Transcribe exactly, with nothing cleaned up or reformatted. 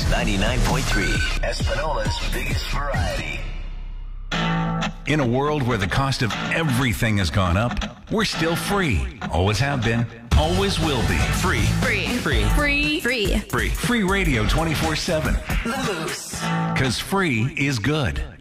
ninety-nine point three, Espanola's biggest variety. In a world where the cost of everything has gone up, we're still free. Always have been. Always will be. Free. Free. Free. Free. Free. Free. Free radio twenty-four seven. The Moose. Because free is good.